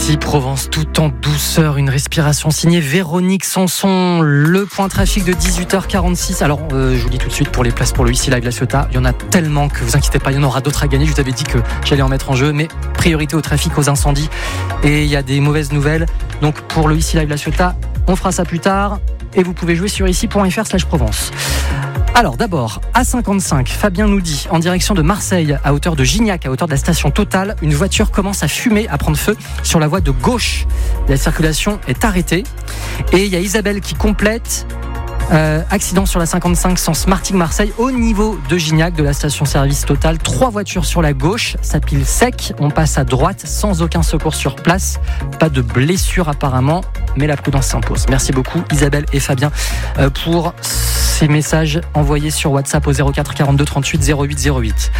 Ici Provence, tout en douceur, une respiration signée Véronique Sanson. Le point trafic de 18h46. Alors, je vous dis tout de suite pour les places pour le Ici Live La Ciotat, il y en a tellement que vous inquiétez pas, il y en aura d'autres à gagner. Je vous avais dit que j'allais en mettre en jeu, mais priorité au trafic, aux incendies. Et il y a des mauvaises nouvelles. Donc pour le Ici Live La Ciotat, on fera ça plus tard. Et vous pouvez jouer sur ici.fr/Provence. Alors d'abord, A55, Fabien nous dit, en direction de Marseille, à hauteur de Gignac, à hauteur de la station Total, une voiture commence à fumer, à prendre feu sur la voie de gauche. La circulation est arrêtée. Et il y a Isabelle qui complète, accident sur la 55 sens Martigues-Marseille, au niveau de Gignac, de la station-service Total. 3 voitures sur la gauche, ça pile sec, on passe à droite sans aucun secours sur place. Pas de blessure apparemment, mais la prudence s'impose. Merci beaucoup Isabelle et Fabien pour ces messages envoyés sur WhatsApp au 04 42 38 08 08.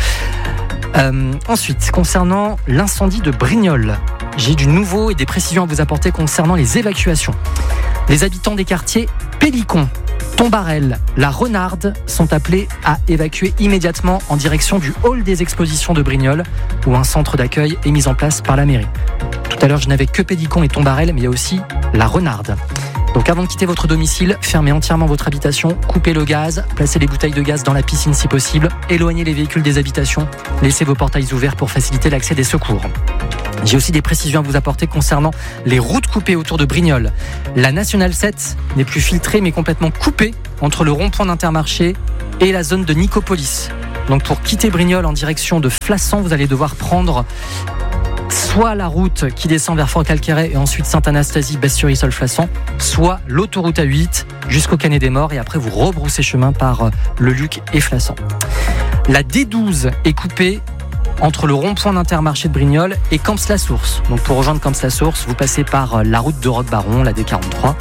Ensuite, concernant l'incendie de Brignoles, j'ai du nouveau et des précisions à vous apporter concernant les évacuations. Les habitants des quartiers Pélicon, Tombarel, La Renarde sont appelés à évacuer immédiatement en direction du hall des expositions de Brignoles, où un centre d'accueil est mis en place par la mairie. Tout à l'heure, je n'avais que Pélicon et Tombarel, mais il y a aussi La Renarde. Donc avant de quitter votre domicile, fermez entièrement votre habitation, coupez le gaz, placez les bouteilles de gaz dans la piscine si possible, éloignez les véhicules des habitations, laissez vos portails ouverts pour faciliter l'accès des secours. J'ai aussi des précisions à vous apporter concernant les routes coupées autour de Brignoles. La Nationale 7 n'est plus filtrée mais complètement coupée entre le rond-point d'Intermarché et la zone de Nicopolis. Donc pour quitter Brignoles en direction de Flassan, vous allez devoir prendre soit la route qui descend vers Fort-Calqueret et ensuite Sainte-Anastasie, Besse-sur-Issole-Flassan, soit l'autoroute A8 jusqu'au Canet des Morts et après vous rebroussez chemin par le Luc et Flassan. La D12 est coupée entre le rond-point d'Intermarché de Brignoles et Camps-la-Source. Donc pour rejoindre Camps-la-Source, vous passez par la route de Roquebaron, la D43.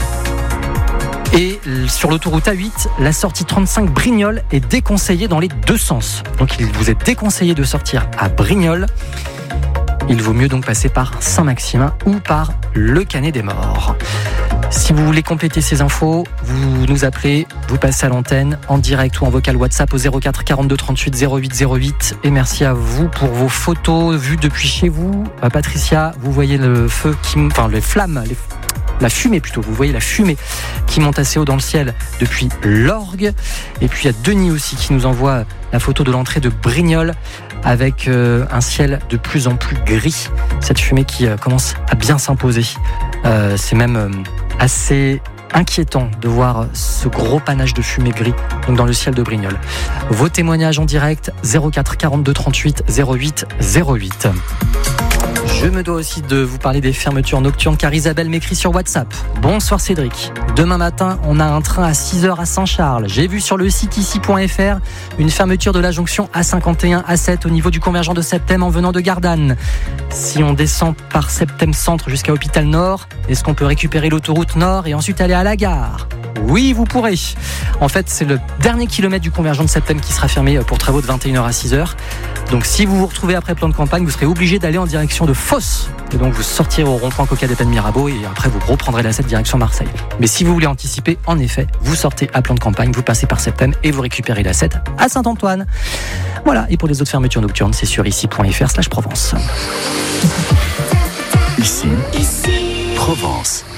Et sur l'autoroute A8, la sortie 35 Brignoles est déconseillée dans les deux sens. Donc il vous est déconseillé de sortir à Brignoles. Il vaut mieux donc passer par Saint-Maximin ou par le Canet des Morts. Si vous voulez compléter ces infos, vous nous appelez, vous passez à l'antenne en direct ou en vocal WhatsApp au 04 42 38 08 08. Et merci à vous pour vos photos vues depuis chez vous. Patricia, vous voyez le feu, les flammes, la fumée plutôt, vous voyez la fumée qui monte assez haut dans le ciel depuis l'orgue. Et puis il y a Denis aussi qui nous envoie la photo de l'entrée de Brignoles avec un ciel de plus en plus gris. Cette fumée qui commence à bien s'imposer. C'est même assez inquiétant de voir ce gros panache de fumée gris donc dans le ciel de Brignoles. Vos témoignages en direct 04 42 38 08 08. Je me dois aussi de vous parler des fermetures nocturnes car Isabelle m'écrit sur WhatsApp. Bonsoir Cédric. Demain matin, on a un train à 6h à Saint-Charles. J'ai vu sur le site ici.fr une fermeture de la jonction A51 A7 au niveau du convergent de Septem en venant de Gardanne. Si on descend par Septem Centre jusqu'à Hôpital Nord, est-ce qu'on peut récupérer l'autoroute Nord et ensuite aller à la gare ? Oui, vous pourrez. En fait, c'est le dernier kilomètre du convergent de Septem qui sera fermé pour travaux de 21h à 6h. Donc si vous vous retrouvez après plan de campagne, vous serez obligé d'aller en direction de Fos. Et donc vous sortirez au rond-point Coca des Pennes Mirabeau et après vous reprendrez la 7 direction Marseille. Mais si vous voulez anticiper, en effet, vous sortez à plan de campagne, vous passez par Septem et vous récupérez la 7 à Saint-Antoine. Voilà, et pour les autres fermetures nocturnes, c'est sur ici.fr/Provence. Ici, Provence.